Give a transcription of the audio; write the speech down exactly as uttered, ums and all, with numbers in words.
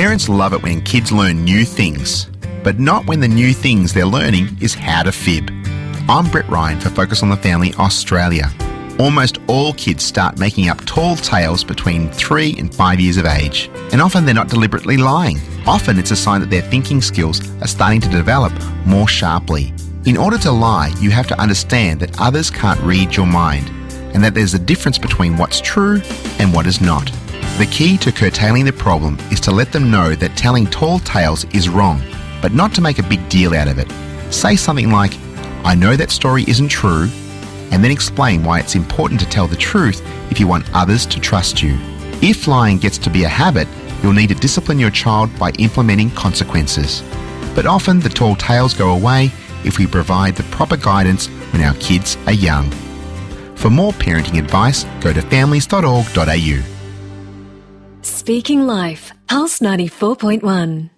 Parents love it when kids learn new things, but not when the new things they're learning is how to fib. I'm Brett Ryan for Focus on the Family Australia. Almost all kids start making up tall tales between three and five years of age, and often they're not deliberately lying. Often it's a sign that their thinking skills are starting to develop more sharply. In order to lie, you have to understand that others can't read your mind, and that there's a difference between what's true and what is not. The key to curtailing the problem is to let them know that telling tall tales is wrong, but not to make a big deal out of it. Say something like, "I know that story isn't true," and then explain why it's important to tell the truth if you want others to trust you. If lying gets to be a habit, you'll need to discipline your child by implementing consequences. But often the tall tales go away if we provide the proper guidance when our kids are young. For more parenting advice, go to families dot org dot a u. Speaking Life, Pulse ninety-four point one.